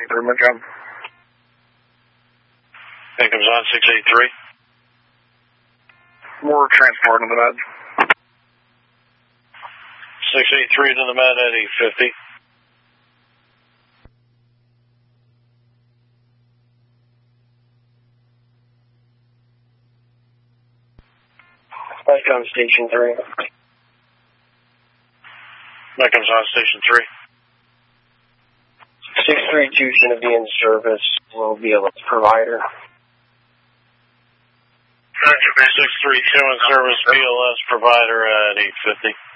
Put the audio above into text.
683, my job. That comes on 683. More transport on the med. 683 to the med at 850. Back on Station 3. That comes on Station 3. 632 shouldn't be in service. We'll be able to provider. 632 in service, BLS provider at 850.